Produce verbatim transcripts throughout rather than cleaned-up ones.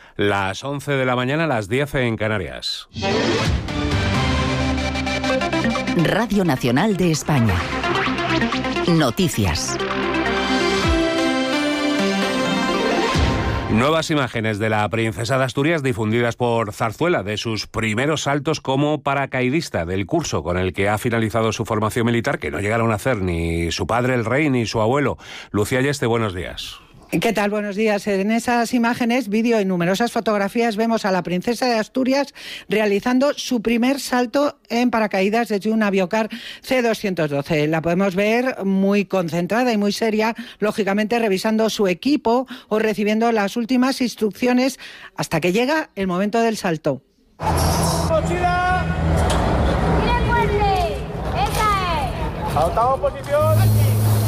Las once de la mañana, las diez en Canarias. Radio Nacional de España. Noticias. Nuevas imágenes de la princesa de Asturias difundidas por Zarzuela de sus primeros saltos como paracaidista del curso con el que ha finalizado su formación militar, que no llegaron a hacer ni su padre el rey ni su abuelo. Lucía Yeste, buenos días. ¿Qué tal? Buenos días. En esas imágenes, vídeo y numerosas fotografías vemos a la princesa de Asturias realizando su primer salto en paracaídas desde un Aviocar C doscientos doce. La podemos ver muy concentrada y muy seria, lógicamente revisando su equipo o recibiendo las últimas instrucciones hasta que llega el momento del salto. ¡Mochila! ¡Mira fuerte! ¡Esa es! ¡Adoptamos posición!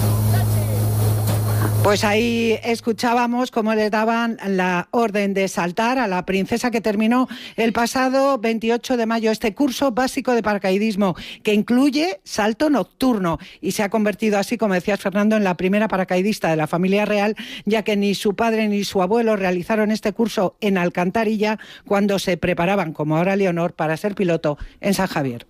Pues ahí escuchábamos cómo le daban la orden de saltar a la princesa, que terminó el pasado veintiocho de mayo este curso básico de paracaidismo, que incluye salto nocturno, y se ha convertido así, como decías, Fernando, en la primera paracaidista de la familia real, ya que ni su padre ni su abuelo realizaron este curso en Alcantarilla cuando se preparaban, como ahora Leonor, para ser piloto en San Javier.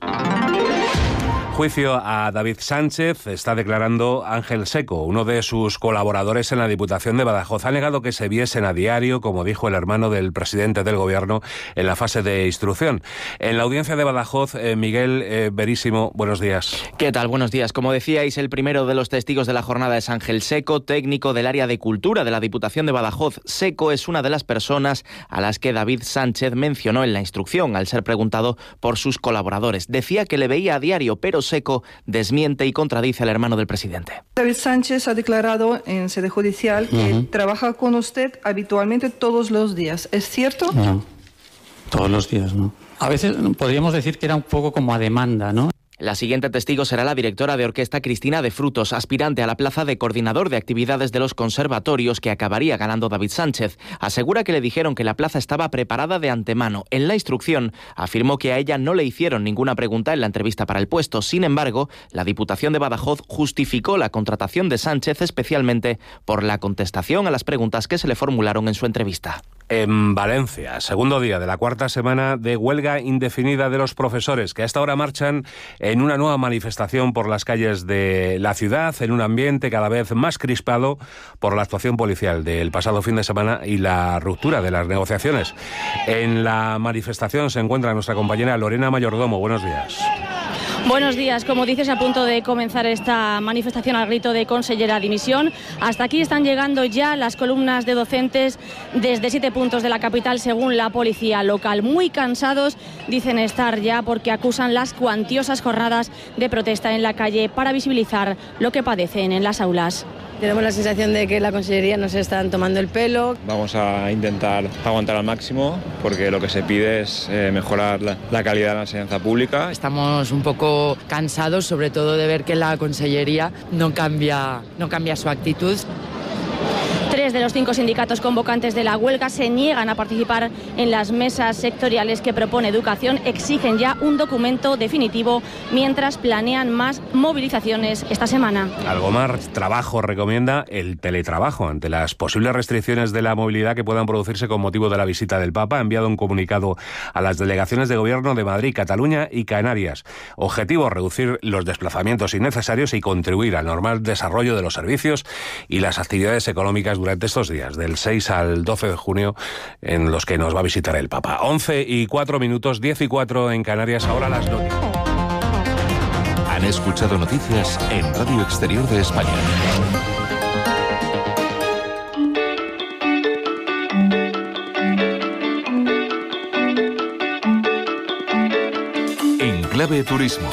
Juicio a David Sánchez está declarando Ángel Seco, uno de sus colaboradores en la Diputación de Badajoz. Ha negado que se viesen a diario, como dijo el hermano del presidente del Gobierno, en la fase de instrucción. En la audiencia de Badajoz, eh, Miguel eh, Verísimo, buenos días. ¿Qué tal? Buenos días. Como decíais, el primero de los testigos de la jornada es Ángel Seco, técnico del área de cultura de la Diputación de Badajoz. Seco es una de las personas a las que David Sánchez mencionó en la instrucción al ser preguntado por sus colaboradores. Decía que le veía a diario, pero Seco desmiente y contradice al hermano del presidente. David Sánchez ha declarado en sede judicial que uh-huh. trabaja con usted habitualmente todos los días. ¿Es cierto? No, todos los días no. A veces podríamos decir que era un poco como a demanda, ¿no? La siguiente testigo será la directora de orquesta Cristina de Frutos, aspirante a la plaza de coordinador de actividades de los conservatorios que acabaría ganando David Sánchez. Asegura que le dijeron que la plaza estaba preparada de antemano. En la instrucción afirmó que a ella no le hicieron ninguna pregunta en la entrevista para el puesto. Sin embargo, la Diputación de Badajoz justificó la contratación de Sánchez especialmente por la contestación a las preguntas que se le formularon en su entrevista. En Valencia, segundo día de la cuarta semana de huelga indefinida de los profesores, que hasta ahora marchan en una nueva manifestación por las calles de la ciudad, en un ambiente cada vez más crispado por la actuación policial del pasado fin de semana y la ruptura de las negociaciones. En la manifestación se encuentra nuestra compañera Lorena Mayordomo. Buenos días. Buenos días. Como dices, a punto de comenzar esta manifestación al grito de consellera dimisión. Hasta aquí están llegando ya las columnas de docentes desde siete puntos de la capital, según la policía local. Muy cansados dicen estar ya porque acusan las cuantiosas jornadas de protesta en la calle para visibilizar lo que padecen en las aulas. Tenemos la sensación de que la consellería nos están tomando el pelo. Vamos a intentar aguantar al máximo porque lo que se pide es eh, mejorar la, la calidad de la enseñanza pública. Estamos un poco cansados, sobre todo de ver que la consellería no cambia, no cambia su actitud. Tres de los cinco sindicatos convocantes de la huelga se niegan a participar en las mesas sectoriales que propone Educación. Exigen ya un documento definitivo mientras planean más movilizaciones esta semana. Algomar Trabajo recomienda el teletrabajo ante las posibles restricciones de la movilidad que puedan producirse con motivo de la visita del Papa. Ha enviado un comunicado a las delegaciones de gobierno de Madrid, Cataluña y Canarias. Objetivo: reducir los desplazamientos innecesarios y contribuir al normal desarrollo de los servicios y las actividades económicas durante estos días, del seis al doce de junio, en los que nos va a visitar el Papa. once y cuatro minutos, diez y cuatro en Canarias, ahora las noticias. Han escuchado noticias en Radio Exterior de España. En Clave Turismo.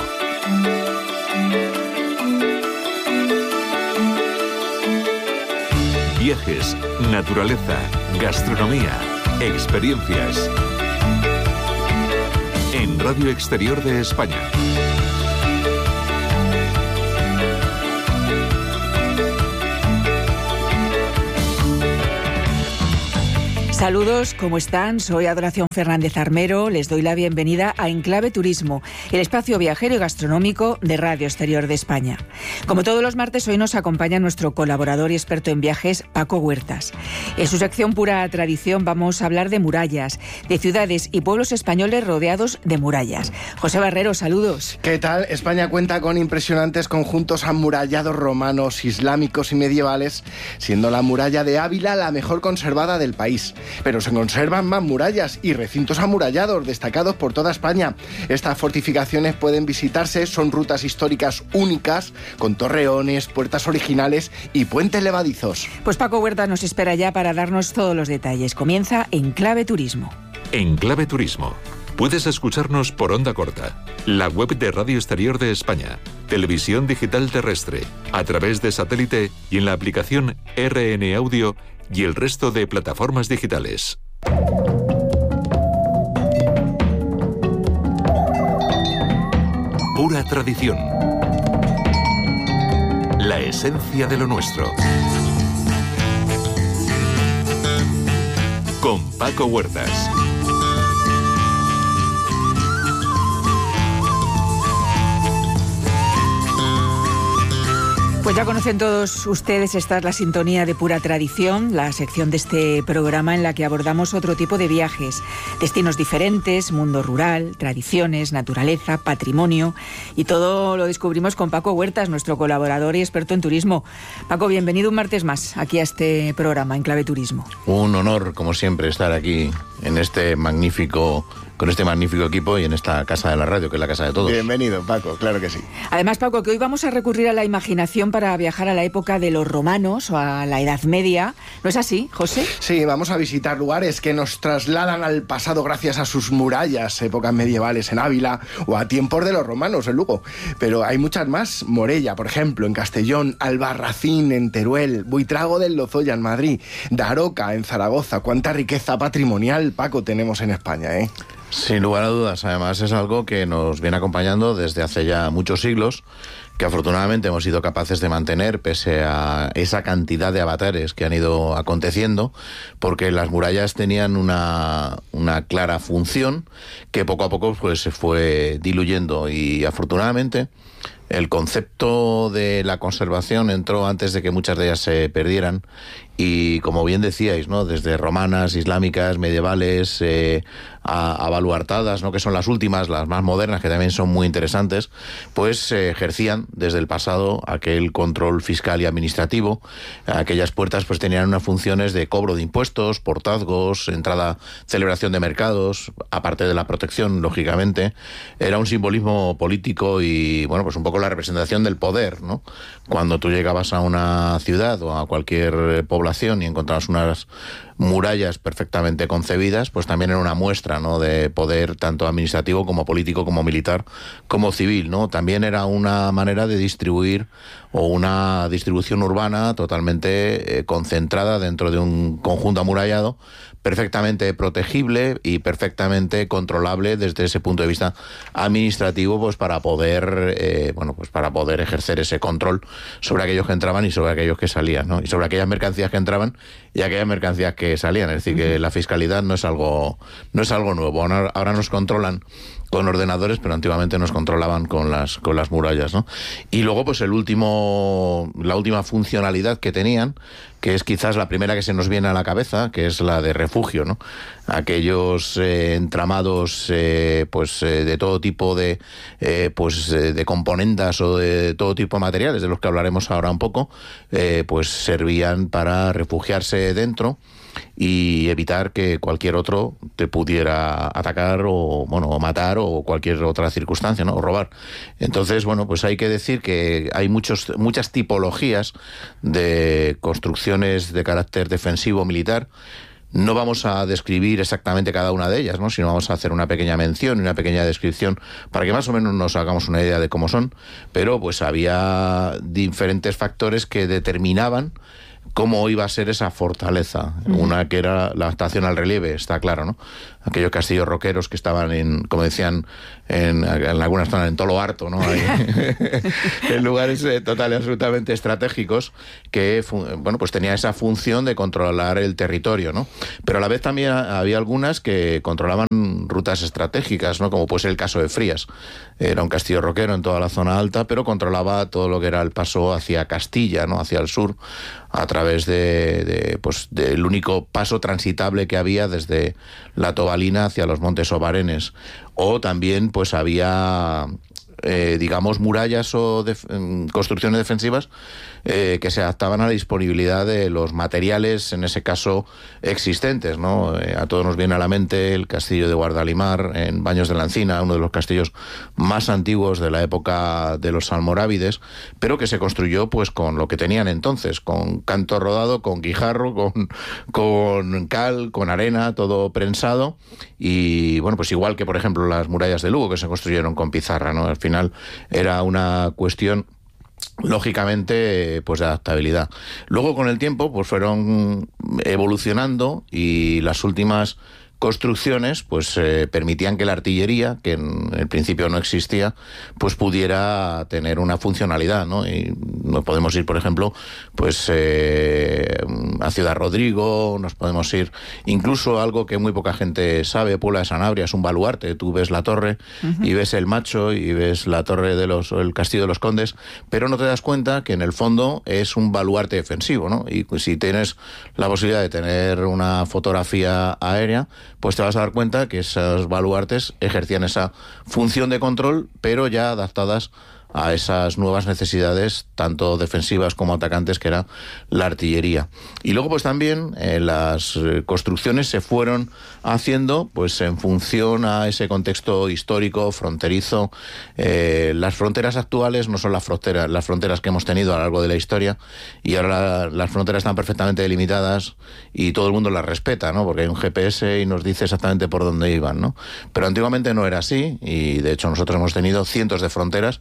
Viajes, naturaleza, gastronomía, experiencias. En Radio Exterior de España. Saludos, ¿cómo están? Soy Adoración Fernández Armero. Les doy la bienvenida a Enclave Turismo, el espacio viajero y gastronómico de Radio Exterior de España. Como todos los martes, hoy nos acompaña nuestro colaborador y experto en viajes, Paco Huertas. En su sección Pura Tradición vamos a hablar de murallas, de ciudades y pueblos españoles rodeados de murallas. José Barrero, saludos. ¿Qué tal? España cuenta con impresionantes conjuntos amurallados romanos, islámicos y medievales, siendo la muralla de Ávila la mejor conservada del país. Pero se conservan más murallas y recintos amurallados destacados por toda España. Estas fortificaciones pueden visitarse, son rutas históricas únicas, con torreones, puertas originales y puentes levadizos. Pues Paco Huerta nos espera ya para darnos todos los detalles. Comienza Enclave Turismo. Enclave Turismo. Puedes escucharnos por onda corta, la web de Radio Exterior de España, televisión digital terrestre, a través de satélite y en la aplicación R N Audio y el resto de plataformas digitales. Pura tradición. La esencia de lo nuestro. Con Paco Huertas. Pues ya conocen todos ustedes, esta es la sintonía de Pura Tradición, la sección de este programa en la que abordamos otro tipo de viajes, destinos diferentes, mundo rural, tradiciones, naturaleza, patrimonio, y todo lo descubrimos con Paco Huertas, nuestro colaborador y experto en turismo. Paco, bienvenido un martes más aquí a este programa, Enclave Turismo. Un honor, como siempre, estar aquí en este magnífico... con este magnífico equipo y en esta casa de la radio, que es la casa de todos. Bienvenido, Paco, claro que sí. Además, Paco, que hoy vamos a recurrir a la imaginación para viajar a la época de los romanos o a la Edad Media. ¿No es así, José? Sí, vamos a visitar lugares que nos trasladan al pasado gracias a sus murallas, épocas medievales en Ávila o a tiempos de los romanos en Lugo. Pero hay muchas más. Morella, por ejemplo, en Castellón, Albarracín en Teruel, Buitrago del Lozoya en Madrid, Daroca en Zaragoza. Cuánta riqueza patrimonial, Paco, tenemos en España, ¿eh? Sin lugar a dudas, además es algo que nos viene acompañando desde hace ya muchos siglos, que afortunadamente hemos sido capaces de mantener pese a esa cantidad de avatares que han ido aconteciendo, porque las murallas tenían una, una clara función que poco a poco pues se fue diluyendo y afortunadamente el concepto de la conservación entró antes de que muchas de ellas se perdieran y, como bien decíais, ¿no?, desde romanas, islámicas, medievales, eh, a, a baluartadas, ¿no?, que son las últimas, las más modernas, que también son muy interesantes, pues eh, ejercían desde el pasado aquel control fiscal y administrativo. Aquellas puertas pues tenían unas funciones de cobro de impuestos, portazgos, entrada, celebración de mercados, aparte de la protección, lógicamente. Era un simbolismo político y, bueno, pues un poco la representación del poder, ¿no? Cuando tú llegabas a una ciudad o a cualquier población y encontrabas unas murallas perfectamente concebidas, pues también era una muestra, ¿no?, de poder tanto administrativo como político, como militar, como civil, ¿no? También era una manera de distribuir o una distribución urbana totalmente eh, concentrada dentro de un conjunto amurallado, perfectamente protegible y perfectamente controlable desde ese punto de vista administrativo, pues para poder eh, bueno pues para poder ejercer ese control sobre aquellos que entraban y sobre aquellos que salían, ¿no? Y sobre aquellas mercancías que entraban y aquellas mercancías que salían. Es decir, que la fiscalidad no es algo no es algo nuevo. Ahora, ahora nos controlan con ordenadores, pero antiguamente nos controlaban con las con las murallas, ¿no? Y luego pues el último la última funcionalidad que tenían, que es quizás la primera que se nos viene a la cabeza, que es la de refugio, ¿no? Aquellos eh, entramados eh, pues eh, de todo tipo de eh, pues eh, de componendas o de todo tipo de materiales, de los que hablaremos ahora un poco, eh, pues servían para refugiarse dentro y evitar que cualquier otro te pudiera atacar o bueno o matar o cualquier otra circunstancia, ¿no?, o robar. Entonces, bueno, pues hay que decir que hay muchos muchas tipologías de construcciones de carácter defensivo militar. No vamos a describir exactamente cada una de ellas, ¿no?, sino vamos a hacer una pequeña mención y una pequeña descripción para que más o menos nos hagamos una idea de cómo son, pero pues había diferentes factores que determinaban cómo iba a ser esa fortaleza. Uh-huh. Una que era la adaptación al relieve, está claro, ¿no? aquellos castillos roqueros que estaban en, como decían, en, en algunas zonas en Tolo Harto, ¿no? Ahí, en lugares eh, total y absolutamente estratégicos que, bueno, pues tenía esa función de controlar el territorio, ¿no? Pero a la vez también había algunas que controlaban rutas estratégicas, ¿no? Como puede ser el caso de Frías. Era un castillo roquero en toda la zona alta, pero controlaba todo lo que era el paso hacia Castilla, ¿no? Hacia el sur, a través de, de pues del único paso transitable que había desde la Tobalina hacia los Montes Obarenes. O también pues había eh, digamos murallas o def- construcciones defensivas eh, que se adaptaban a la disponibilidad de los materiales, en ese caso existentes, ¿no? Eh, a todos nos viene a la mente el castillo de Guardalimar en Baños de la Encina, uno de los castillos más antiguos de la época de los almorávides, pero que se construyó pues con lo que tenían entonces, con canto rodado, con guijarro, con, con cal, con arena, todo prensado. Y bueno, pues igual que por ejemplo las murallas de Lugo, que se construyeron con pizarra, ¿no? Al final era una cuestión lógicamente pues de adaptabilidad. Luego con el tiempo pues fueron evolucionando y las últimas construcciones pues eh, permitían que la artillería, que en el principio no existía, pues pudiera tener una funcionalidad, ¿no? Y nos podemos ir, por ejemplo, pues eh, a Ciudad Rodrigo, nos podemos ir incluso a algo que muy poca gente sabe, Puebla de Sanabria, es un baluarte. Tú ves la torre uh-huh. y ves el Macho y ves la torre de los, el Castillo de los Condes, pero no te das cuenta que en el fondo es un baluarte defensivo, ¿no? Y pues, si tienes la posibilidad de tener una fotografía aérea, pues te vas a dar cuenta que esos baluartes ejercían esa función de control, pero ya adaptadas a esas nuevas necesidades, tanto defensivas como atacantes, que era la artillería. Y luego pues también eh, las construcciones se fueron haciendo pues en función a ese contexto histórico, fronterizo. Eh, las fronteras actuales no son las fronteras, las fronteras que hemos tenido a lo largo de la historia, y ahora la, las fronteras están perfectamente delimitadas y todo el mundo las respeta, ¿no? Porque hay un G P S y nos dice exactamente por dónde iban, ¿no? Pero antiguamente no era así, y de hecho nosotros hemos tenido cientos de fronteras,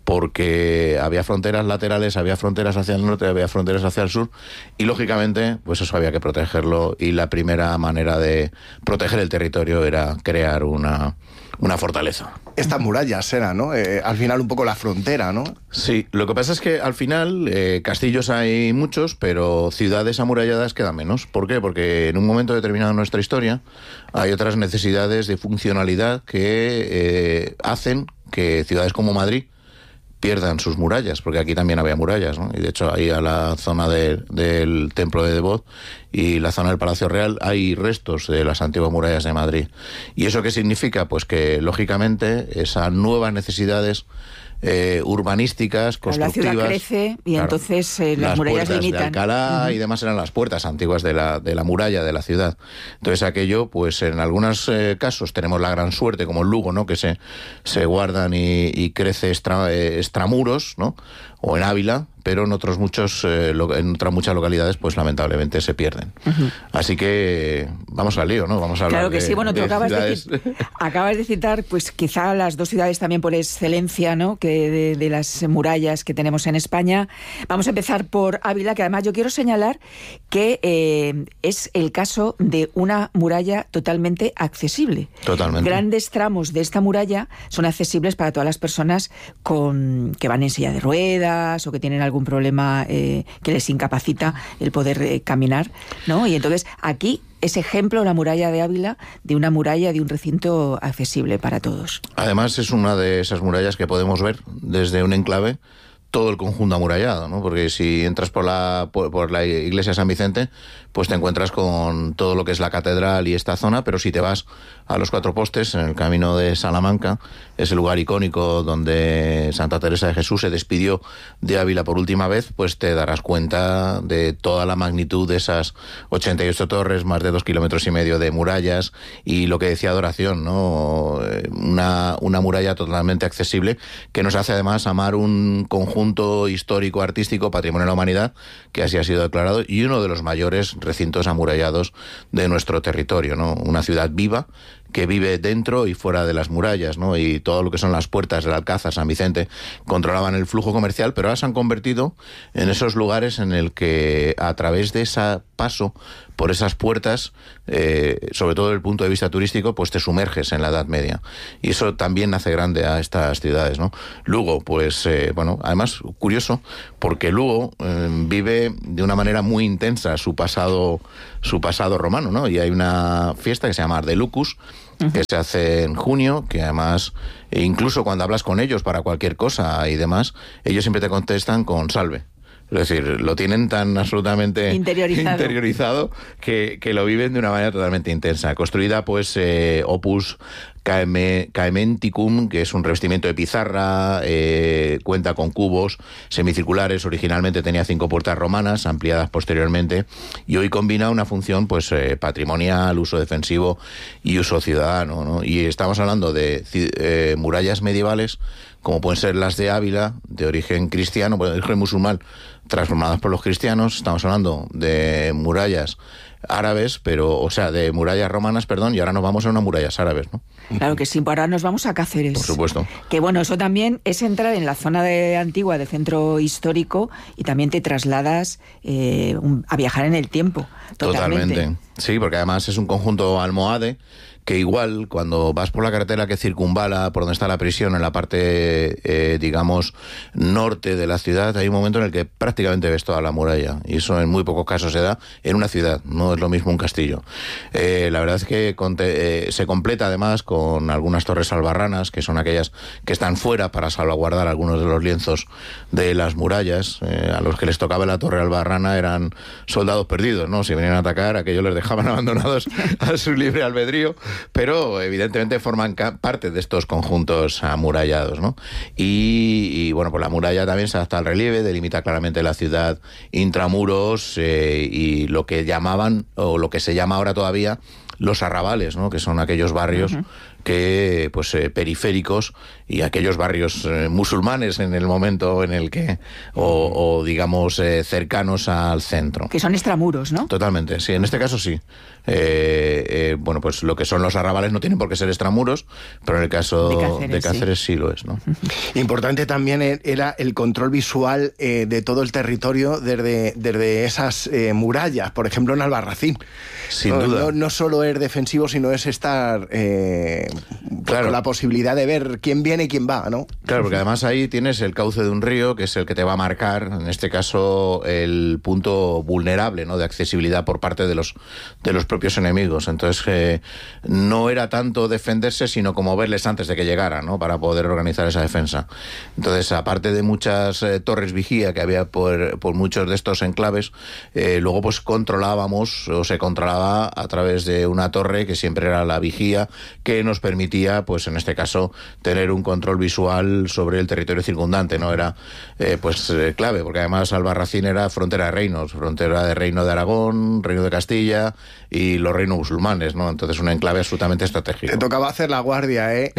porque había fronteras laterales, había fronteras hacia el norte, había fronteras hacia el sur, y lógicamente pues eso había que protegerlo, y la primera manera de proteger el territorio era crear una, una fortaleza. Estas murallas era, ¿no? Eh, al final un poco la frontera, ¿no? Sí, lo que pasa es que al final eh, castillos hay muchos, pero ciudades amuralladas quedan menos. ¿Por qué? Porque en un momento determinado de nuestra historia hay otras necesidades de funcionalidad que eh, hacen que ciudades como Madrid pierdan sus murallas, porque aquí también había murallas, ¿no? Y de hecho ahí a la zona de, del Templo de Devot y la zona del Palacio Real hay restos de las antiguas murallas de Madrid. ¿Y eso qué significa? Pues que lógicamente esas nuevas necesidades Eh, urbanísticas, constructivas. La ciudad crece y claro, entonces eh, las, las murallas limitan. De Alcalá uh-huh. y demás eran las puertas antiguas de la, de la muralla de la ciudad. Entonces aquello, pues en algunos eh, casos tenemos la gran suerte, como en Lugo, ¿no? Que se, se guardan y, y crece extra, eh, extramuros, ¿no? O en Ávila, pero en otros muchos, eh, lo, en otras muchas localidades, pues lamentablemente se pierden. Uh-huh. Así que vamos al lío, ¿no? Vamos a hablar Claro que de, sí, bueno, tú de acabas ciudades. de, citar, acabas de citar, pues quizá las dos ciudades también por excelencia, ¿no? Que de, de las murallas que tenemos en España. Vamos a empezar por Ávila, que además yo quiero señalar que eh, es el caso de una muralla totalmente accesible. Totalmente. Grandes tramos de esta muralla son accesibles para todas las personas con que van en silla de ruedas o que tienen algún problema eh, que les incapacita el poder eh, caminar, ¿no? Y entonces aquí es ejemplo la muralla de Ávila de una muralla, de un recinto accesible para todos. Además es una de esas murallas que podemos ver desde un enclave todo el conjunto amurallado, ¿no? Porque si entras por la por, por la iglesia de San Vicente, pues te encuentras con todo lo que es la catedral y esta zona, pero si te vas a los Cuatro Postes, en el camino de Salamanca, ese lugar icónico donde Santa Teresa de Jesús se despidió de Ávila por última vez, pues te darás cuenta de toda la magnitud de esas ochenta y ocho torres, más de dos kilómetros y medio de murallas, y lo que decía Adoración, ¿no? Una, una muralla totalmente accesible, que nos hace además amar un conjunto histórico, artístico, patrimonio de la humanidad, que así ha sido declarado, y uno de los mayores recintos amurallados de nuestro territorio, ¿no? Una ciudad viva que vive dentro y fuera de las murallas, ¿no? Y todo lo que son las puertas del Alcázar, San Vicente, controlaban el flujo comercial, pero ahora se han convertido en esos lugares en el que a través de ese paso por esas puertas, eh, sobre todo desde el punto de vista turístico, pues te sumerges en la Edad Media. Y eso también hace grande a estas ciudades, ¿no? Lugo, pues, eh, bueno, además, curioso, porque Lugo eh, vive de una manera muy intensa su pasado, su pasado romano, ¿no? Y hay una fiesta que se llama Ardelucus, que se hace en junio, que además, e incluso cuando hablas con ellos para cualquier cosa y demás, ellos siempre te contestan con salve. Es decir, lo tienen tan absolutamente interiorizado, interiorizado que, que lo viven de una manera totalmente intensa. Construida, pues, eh, Opus Caementicum, que es un revestimiento de pizarra, eh, cuenta con cubos semicirculares. Originalmente tenía cinco puertas romanas, ampliadas posteriormente, y hoy combina una función, pues, eh, patrimonial, uso defensivo y uso ciudadano, ¿no? Y estamos hablando de eh, murallas medievales, como pueden ser las de Ávila, de origen cristiano, de origen musulmán, transformadas por los cristianos. Estamos hablando de murallas árabes, pero, o sea, de murallas romanas, perdón, y ahora nos vamos a unas murallas árabes, ¿no? Claro que sí, ahora nos vamos a Cáceres. Por supuesto. Que bueno, eso también es entrar en la zona de antigua del centro histórico y también te trasladas eh, un, a viajar en el tiempo. Totalmente. Totalmente. Sí, porque además es un conjunto almohade que igual cuando vas por la carretera que circunvala por donde está la prisión, en la parte, eh, digamos, norte de la ciudad, hay un momento en el que prácticamente ves toda la muralla, y eso en muy pocos casos se da en una ciudad, no es lo mismo un castillo. Eh, la verdad es que conte, eh, se completa además con algunas torres albarranas, que son aquellas que están fuera para salvaguardar algunos de los lienzos de las murallas. Eh, a los que les tocaba la torre albarrana eran soldados perdidos, ¿no? Si venían a atacar, aquellos les dejaban abandonados a su libre albedrío, pero evidentemente forman parte de estos conjuntos amurallados, ¿no? Y, y bueno, pues la muralla también se adapta al relieve, delimita claramente la ciudad intramuros, eh, y lo que llamaban, o lo que se llama ahora todavía, los arrabales, ¿no? Que son aquellos barrios uh-huh. que, pues, eh, periféricos, y aquellos barrios eh, musulmanes en el momento en el que, o, o digamos, eh, cercanos al centro. Que son extramuros, ¿no? Totalmente, sí, en este caso sí. Eh, eh, bueno, pues lo que son los arrabales no tienen por qué ser extramuros, pero en el caso de Cáceres, de Cáceres sí. sí lo es, ¿no? Importante también era el control visual eh, de todo el territorio desde, desde esas eh, murallas, por ejemplo en Albarracín. Sin no, duda. No, no solo es defensivo, sino es estar eh, claro. con la posibilidad de ver quién viene y quién va, ¿no? Claro, porque además ahí tienes el cauce de un río, que es el que te va a marcar, en este caso, el punto vulnerable, ¿no? De accesibilidad por parte de los de los propios enemigos. Entonces, eh, no era tanto defenderse, sino como verles antes de que llegaran, ¿no? Para poder organizar esa defensa. Entonces, aparte de muchas eh, torres vigía que había por, por muchos de estos enclaves, eh, luego pues controlábamos, o se controlaba a través de una torre que siempre era la vigía, que nos permitía, pues en este caso, tener un control visual sobre el territorio circundante, ¿no? Era eh, pues eh, clave, porque además Albarracín era frontera de reinos, frontera de Reino de Aragón, Reino de Castilla y los reinos musulmanes, ¿no? Entonces un enclave absolutamente estratégico. Te tocaba hacer la guardia, ¿eh?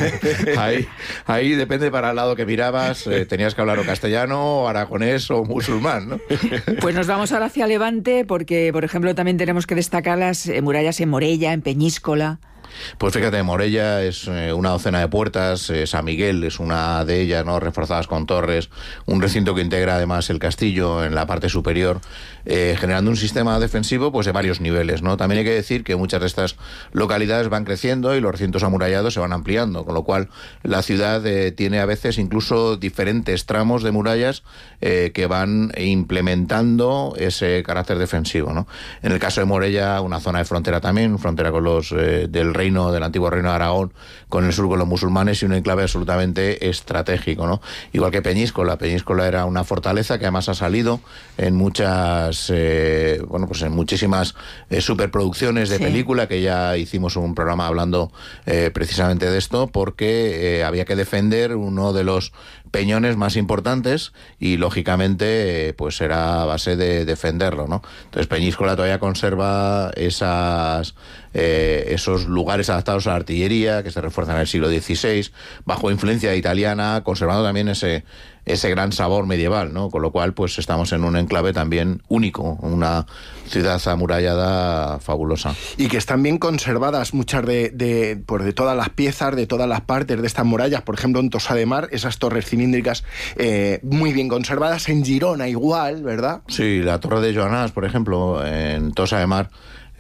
ahí, ahí depende para el lado que mirabas, eh, tenías que hablar o castellano, o aragonés o musulmán, ¿no? Pues nos vamos ahora hacia Levante, porque, por ejemplo, también tenemos que destacar las eh, murallas en Morella, en Peñíscola. Pues fíjate, Morella es eh, una docena de puertas, eh, San Miguel es una de ellas, ¿no? Reforzadas con torres, un recinto que integra además el castillo en la parte superior, eh, generando un sistema defensivo pues de varios niveles, ¿no? También hay que decir que muchas de estas localidades van creciendo y los recintos amurallados se van ampliando, con lo cual la ciudad eh, tiene a veces incluso diferentes tramos de murallas eh, que van implementando ese carácter defensivo, ¿no? En el caso de Morella, una zona de frontera también, frontera con los eh, del reino, del antiguo reino de Aragón, con el sur con los musulmanes, y un enclave absolutamente estratégico, ¿no? Igual que Peñíscola. Peñíscola era una fortaleza que además ha salido en muchas, eh, bueno, pues en muchísimas eh, superproducciones de sí. película, que ya hicimos un programa hablando eh, precisamente de esto, porque eh, había que defender uno de los peñones más importantes y lógicamente eh, pues era a base de defenderlo, ¿no? Entonces Peñíscola todavía conserva esas eh, esos lugares lugares adaptados a la artillería, que se refuerzan en el siglo dieciséis, bajo influencia italiana, conservando también ese ese gran sabor medieval, ¿no? Con lo cual, pues estamos en un enclave también único, una ciudad amurallada fabulosa. Y que están bien conservadas muchas de, de, pues de todas las piezas, de todas las partes de estas murallas. Por ejemplo, en Tossa de Mar, esas torres cilíndricas eh, muy bien conservadas. En Girona igual, ¿verdad? Sí, la torre de Joanás, por ejemplo, en Tossa de Mar,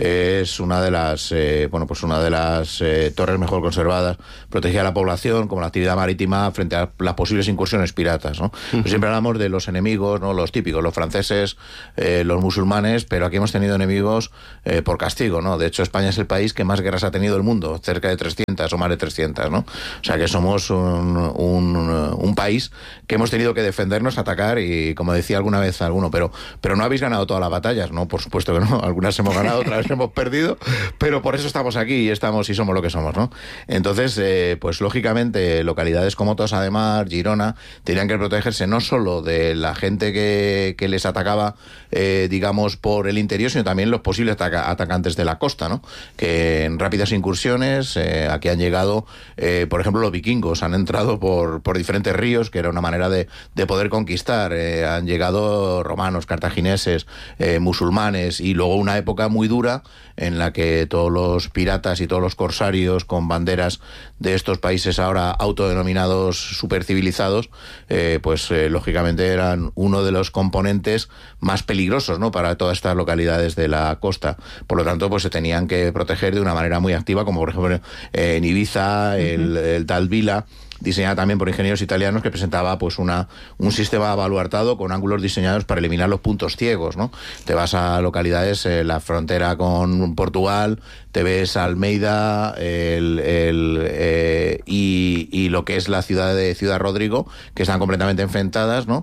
es una de las eh, bueno pues una de las eh, torres mejor conservadas, protegía a la población como la actividad marítima frente a las posibles incursiones piratas, ¿no? Uh-huh. Pues siempre hablamos de los enemigos, ¿no? Los típicos, los franceses, eh, los musulmanes, pero aquí hemos tenido enemigos eh, por castigo, ¿no? De hecho, España es el país que más guerras ha tenido del mundo, cerca de trescientas o más de trescientas, ¿no? O sea que somos un, un, un país que hemos tenido que defendernos, atacar y, como decía alguna vez alguno, pero, pero no habéis ganado todas las batallas, ¿no? Por supuesto que no, algunas hemos ganado, otras hemos perdido, pero por eso estamos aquí y estamos y somos lo que somos, ¿no? Entonces, eh, pues lógicamente, localidades como Tossa de Mar, Girona, tenían que protegerse no solo de la gente que, que les atacaba, eh, digamos, por el interior, sino también los posibles ataca- atacantes de la costa, ¿no? Que en rápidas incursiones, eh, aquí han llegado, eh, por ejemplo, los vikingos, han entrado por, por diferentes ríos, que era una manera de, de poder conquistar, eh, han llegado romanos, cartagineses, eh, musulmanes, y luego una época muy dura en la que todos los piratas y todos los corsarios con banderas de estos países ahora autodenominados supercivilizados, eh, pues eh, lógicamente eran uno de los componentes más peligrosos, ¿no? Para todas estas localidades de la costa. Por lo tanto, pues se tenían que proteger de una manera muy activa, como por ejemplo eh, en Ibiza, uh-huh. el, el Tal Vila, diseñada también por ingenieros italianos, que presentaba pues una un sistema baluartado con ángulos diseñados para eliminar los puntos ciegos, ¿no? Te vas a localidades, eh, la frontera con Portugal, te ves Almeida el, el, eh, y, y lo que es la ciudad de Ciudad Rodrigo, que están completamente enfrentadas, ¿no?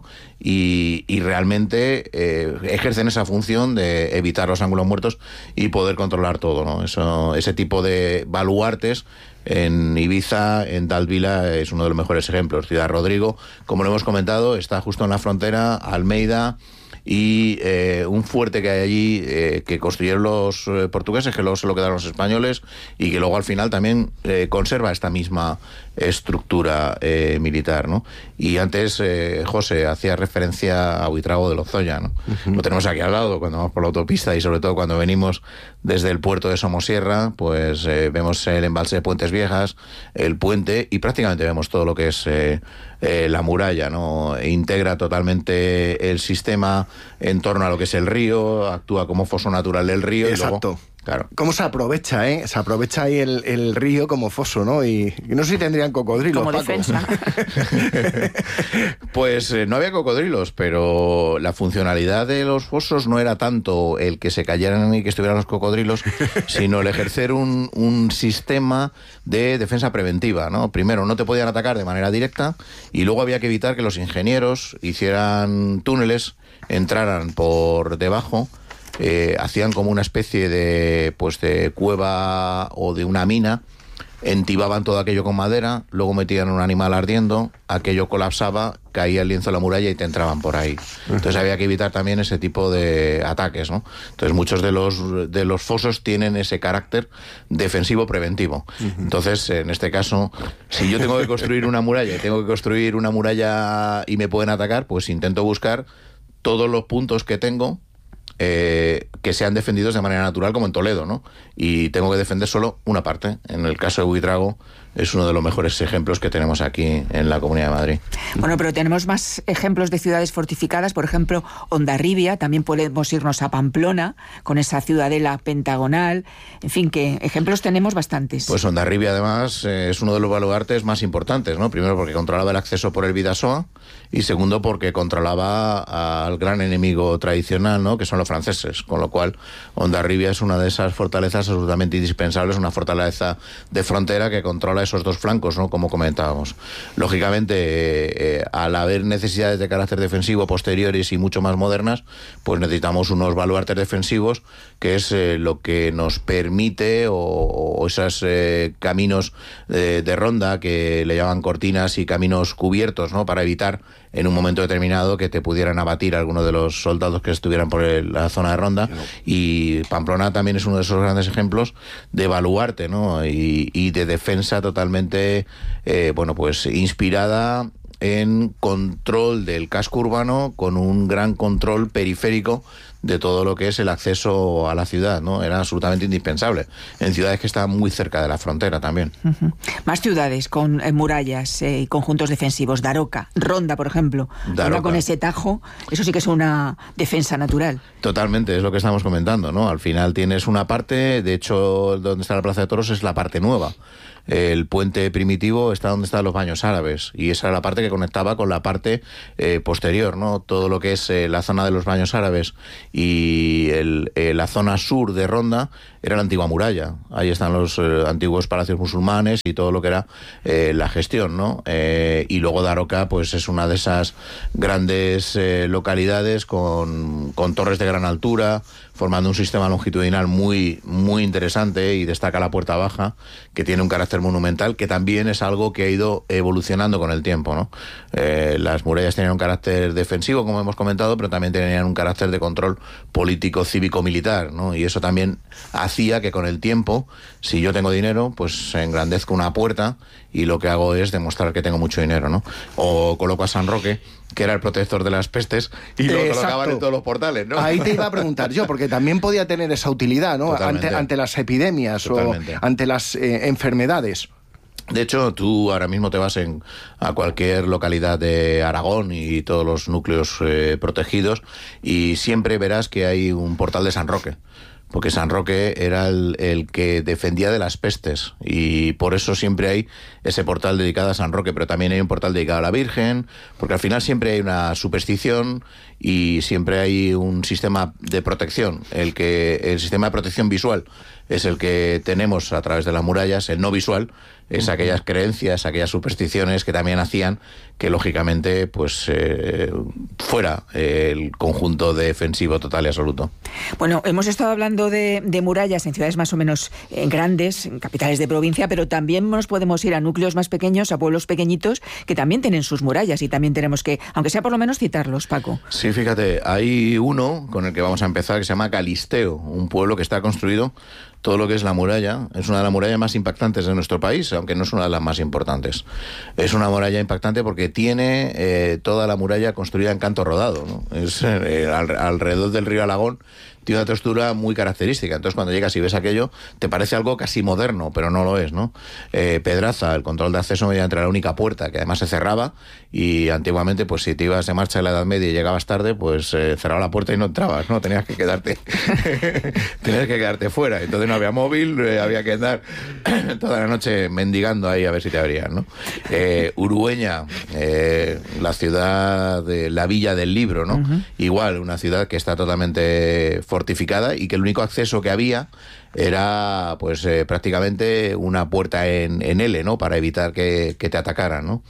Y, y realmente eh, ejercen esa función de evitar los ángulos muertos y poder controlar todo, ¿no? Eso, ese tipo de baluartes en Ibiza, en Tal Vila, es uno de los mejores ejemplos. Ciudad Rodrigo, como lo hemos comentado, está justo en la frontera, Almeida, y eh, un fuerte que hay allí eh, que construyeron los eh, portugueses, que luego se lo quedaron los españoles, y que luego al final también eh, conserva esta misma estructura eh, militar, ¿no? Y antes eh, José hacía referencia a Buitrago de Lozoya, ¿no? Uh-huh. Lo tenemos aquí al lado cuando vamos por la autopista, y sobre todo cuando venimos desde el puerto de Somosierra, pues eh, vemos el embalse de Puentes Viejas, el puente, y prácticamente vemos todo lo que es eh, eh, la muralla, ¿no? Integra totalmente el sistema en torno a lo que es el río, actúa como foso natural del río. Exacto. Y luego, claro. ¿Cómo se aprovecha, eh? Se aprovecha ahí el, el río como foso, ¿no? Y, y no sé si tendrían cocodrilos, como Paco. defensa. Pues eh, no había cocodrilos, pero la funcionalidad de los fosos no era tanto el que se cayeran y que estuvieran los cocodrilos, sino el ejercer un, un sistema de defensa preventiva, ¿no? Primero, no te podían atacar de manera directa, y luego había que evitar que los ingenieros hicieran túneles, entraran por debajo. Eh, hacían como una especie de pues de cueva o de una mina, entibaban todo aquello con madera, luego metían un animal ardiendo, aquello colapsaba, caía el lienzo de la muralla y te entraban por ahí. Entonces había que evitar también ese tipo de ataques, ¿no? Entonces muchos de los de los fosos tienen ese carácter defensivo preventivo. Entonces, en este caso, si yo tengo que construir una muralla y tengo que construir una muralla y me pueden atacar, pues intento buscar todos los puntos que tengo Eh, que sean defendidos de manera natural, como en Toledo, ¿no? Y tengo que defender solo una parte. En el caso de Buitrago es uno de los mejores ejemplos que tenemos aquí en la Comunidad de Madrid. Bueno, pero tenemos más ejemplos de ciudades fortificadas, por ejemplo, Hondarribia, también podemos irnos a Pamplona, con esa ciudadela pentagonal, en fin, que ejemplos tenemos bastantes. Pues Hondarribia, además, eh, es uno de los baluartes más importantes, ¿no? Primero porque controlaba el acceso por el Bidasoa, y segundo porque controlaba al gran enemigo tradicional, ¿no? Que son los franceses, con lo cual Hondarribia es una de esas fortalezas absolutamente indispensables, una fortaleza de frontera que controla esos dos flancos, ¿no? Como comentábamos. Lógicamente, eh, eh, al haber necesidades de carácter defensivo posteriores y mucho más modernas, pues necesitamos unos baluartes defensivos, que es eh, lo que nos permite, o, o esos eh, caminos eh, de ronda que le llaman cortinas y caminos cubiertos, ¿no? Para evitar en un momento determinado que te pudieran abatir a alguno de los soldados que estuvieran por el, la zona de Ronda. Claro. Y Pamplona también es uno de esos grandes ejemplos de baluarte, ¿no? Y, y de defensa totalmente, eh, bueno, pues inspirada en control del casco urbano, con un gran control periférico de todo lo que es el acceso a la ciudad, ¿no? Era absolutamente indispensable en ciudades que estaban muy cerca de la frontera también. Uh-huh. Más ciudades con eh, murallas y eh, conjuntos defensivos. Daroca, Ronda, por ejemplo. Daroca. Ahora con ese Tajo, eso sí que es una defensa natural. Totalmente, es lo que estamos comentando, ¿no? Al final tienes una parte, de hecho, donde está la Plaza de Toros es la parte nueva. El puente primitivo está donde están los baños árabes, y esa era la parte que conectaba con la parte eh, posterior, ¿no? Todo lo que es eh, la zona de los baños árabes y el, eh, la zona sur de Ronda era la antigua muralla. Ahí están los eh, antiguos palacios musulmanes y todo lo que era eh, la gestión, ¿no? Eh, y luego Daroca, pues es una de esas grandes eh, localidades con, con torres de gran altura, formando un sistema longitudinal muy, muy interesante, y destaca la Puerta Baja, que tiene un carácter monumental, que también es algo que ha ido evolucionando con el tiempo, ¿no? Eh, las murallas tenían un carácter defensivo, como hemos comentado, pero también tenían un carácter de control político, cívico-militar, ¿no? Y eso también hacía que con el tiempo, si yo tengo dinero, pues engrandezco una puerta y lo que hago es demostrar que tengo mucho dinero, ¿no? O coloco a San Roque, que era el protector de las pestes, y lo Exacto. colocaban en todos los portales, ¿no? Ahí te iba a preguntar yo, porque también podía tener esa utilidad, ¿no? Ante, ante las epidemias Totalmente. o ante las eh, enfermedades. De hecho, tú ahora mismo te vas en, a cualquier localidad de Aragón y todos los núcleos eh, protegidos, y siempre verás que hay un portal de San Roque. Porque San Roque era el, el que defendía de las pestes, y por eso siempre hay ese portal dedicado a San Roque, pero también hay un portal dedicado a la Virgen, porque al final siempre hay una superstición y siempre hay un sistema de protección. El que el sistema de protección visual es el que tenemos a través de las murallas, el no visual es aquellas creencias, aquellas supersticiones que también hacían que lógicamente pues eh, fuera eh, el conjunto defensivo total y absoluto. Bueno, hemos estado hablando de, de murallas en ciudades más o menos eh, grandes, en capitales de provincia, pero también nos podemos ir a núcleos más pequeños, a pueblos pequeñitos que también tienen sus murallas, y también tenemos que, aunque sea por lo menos, citarlos, Paco. Sí, fíjate, hay uno con el que vamos a empezar que se llama Calisteo, un pueblo que está construido todo lo que es la muralla. Es una de las murallas más impactantes de nuestro país, aunque no es una de las más importantes. Es una muralla impactante porque tiene eh, toda la muralla construida en canto rodado, ¿no? Es eh, al, alrededor del río Alagón. Tiene una textura muy característica. Entonces, cuando llegas y ves aquello, te parece algo casi moderno, pero no lo es, ¿no? Eh, Pedraza, el control de acceso mediante la única puerta, que además se cerraba, y antiguamente, pues si te ibas de marcha en la Edad Media y llegabas tarde, pues eh, cerraba la puerta y no entrabas, ¿no? Tenías que quedarte tenías que quedarte fuera. Entonces no había móvil, eh, había que andar toda la noche mendigando ahí a ver si te abrían, ¿no? Eh, Urueña, eh, la ciudad de la Villa del Libro, ¿no? Uh-huh. Igual, una ciudad que está totalmente fortificada y que el único acceso que había era pues eh, prácticamente una puerta en, en L, ¿no? Para evitar que, que te atacaran, ¿no?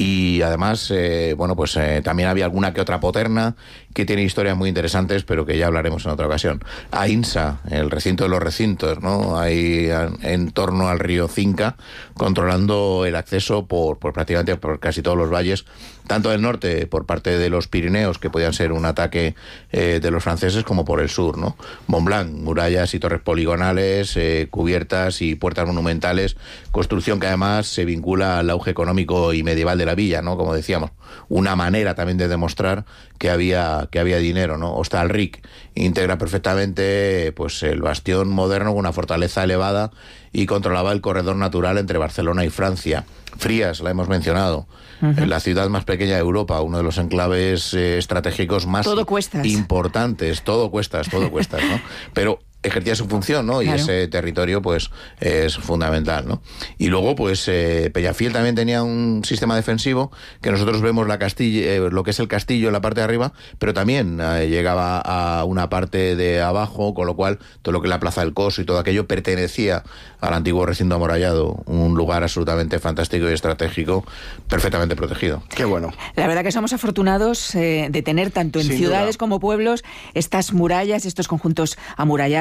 Y además, eh, bueno, pues eh, también había alguna que otra poterna que tiene historias muy interesantes, pero que ya hablaremos en otra ocasión. Ainsa, el recinto de los recintos, ¿no? Ahí en torno al río Cinca, controlando el acceso por, por prácticamente por casi todos los valles, tanto del norte por parte de los Pirineos, que podían ser un ataque eh, de los franceses, como por el sur, ¿no? Montblanc, murallas y torres poligonales, eh, cubiertas y puertas monumentales, construcción que además se vincula al auge económico y medieval de la villa, ¿no? Como decíamos, una manera también de demostrar que había que había dinero, ¿no? Hostalric integra perfectamente pues el bastión moderno con una fortaleza elevada y controlaba el corredor natural entre Barcelona y Francia. Frías, la hemos mencionado, uh-huh. La ciudad más pequeña de Europa, uno de los enclaves eh, estratégicos más todo cuestas. importantes, todo cuestas, todo cuestas, ¿no? Pero ejercía su función, ¿no? Claro. Y ese territorio, pues, es fundamental, ¿no? Y luego, pues, eh, Peñafiel también tenía un sistema defensivo, que nosotros vemos la castilla, eh, lo que es el castillo en la parte de arriba, pero también eh, llegaba a una parte de abajo, con lo cual todo lo que es la Plaza del Coso y todo aquello pertenecía al antiguo recinto amurallado, un lugar absolutamente fantástico y estratégico, perfectamente protegido. Qué bueno. La verdad que somos afortunados eh, de tener tanto en Sin ciudades duda. como pueblos estas murallas, estos conjuntos amurallados,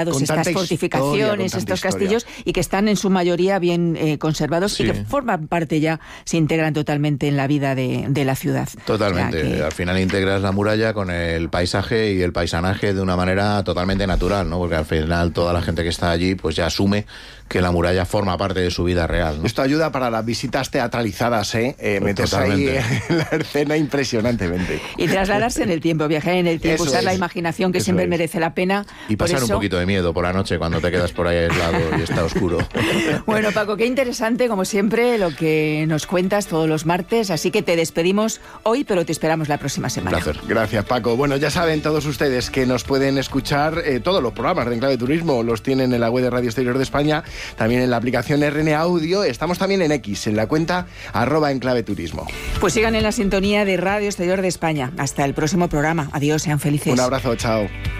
conservados Con estas fortificaciones, historia, estos historia. castillos, y que están en su mayoría bien eh, conservados Sí. y que forman parte ya, se integran totalmente en la vida de, de la ciudad. Totalmente. O sea que- Al final integras la muralla con el paisaje y el paisanaje de una manera totalmente natural, ¿no? Porque al final toda la gente que está allí pues ya asume que la muralla forma parte de su vida real, ¿no? Esto ayuda para las visitas teatralizadas, ¿eh? eh meterse ahí Totalmente. en la escena impresionantemente. Y trasladarse en el tiempo, viajar en el tiempo, Eso usar la es. imaginación, que Eso siempre es. merece la pena. Y Por pasar un eso- poquito de miedo por la noche cuando te quedas por ahí aislado y está oscuro. Bueno, Paco, qué interesante, como siempre, lo que nos cuentas todos los martes. Así que te despedimos hoy, pero te esperamos la próxima semana. Placer. Gracias, Paco. Bueno, ya saben todos ustedes que nos pueden escuchar eh, todos los programas de Enclave Turismo. Los tienen en la web de Radio Exterior de España, también en la aplicación R N A Audio. Estamos también en X, en la cuenta arroba Enclave Turismo. Pues sigan en la sintonía de Radio Exterior de España. Hasta el próximo programa. Adiós, sean felices. Un abrazo, chao.